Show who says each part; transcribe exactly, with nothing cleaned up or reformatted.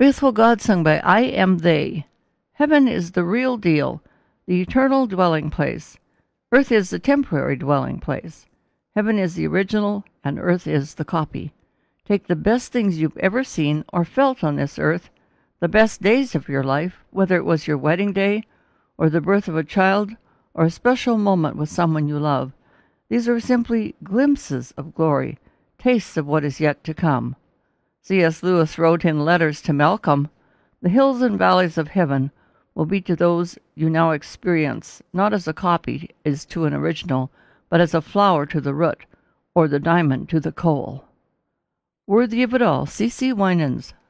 Speaker 1: Faithful God sung by I Am They. Heaven is the real deal, the eternal dwelling place. Earth is the temporary dwelling place. Heaven is the original, and earth is the copy. Take the best things you've ever seen or felt on this earth, the best days of your life, whether it was your wedding day, or the birth of a child, or a special moment with someone you love. These are simply glimpses of glory, tastes of what is yet to come. C S Lewis wrote in Letters to Malcolm, "The hills and valleys of heaven will be to those you now experience, not as a copy is to an original, but as a flower to the root, or the diamond to the coal." Worthy of it all, C C Winans.